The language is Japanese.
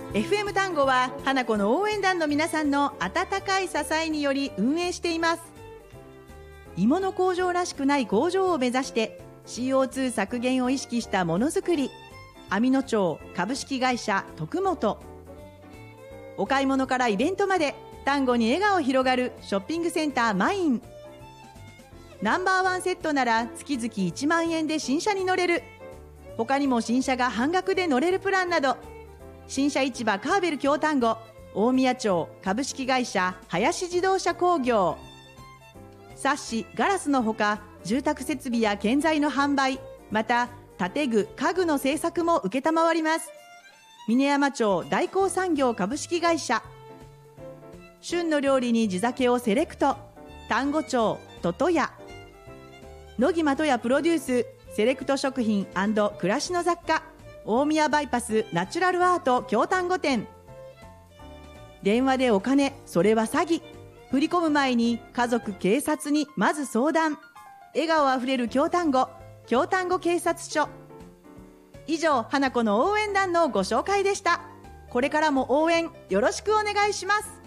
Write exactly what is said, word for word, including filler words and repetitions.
エフエム 単語は花子の応援団の皆さんの温かい支えにより運営しています。芋の工場らしくない工場を目指して シーオーツー 削減を意識したものづくり、網野町株式会社徳本。お買い物からイベントまで単語に笑顔広がるショッピングセンターマイン。ナンバーワンセットなら月々いちまんえんで新車に乗れる。他にも新車が半額で乗れるプランなど、新車市場カーベル京丹後大宮町株式会社林自動車工業。サッシガラスのほか住宅設備や建材の販売、また建具家具の製作も承ります。峰山町大光産業株式会社。旬の料理に地酒をセレクト、丹後町ととや。野木まとやプロデュースセレクト食品&暮らしの雑貨大宮バイパスナチュラルアート京丹後店。電話でお金、それは詐欺。振り込む前に家族警察にまず相談。笑顔あふれる京丹後京丹後警察署。以上、花子の応援団のご紹介でした。これからも応援よろしくお願いします。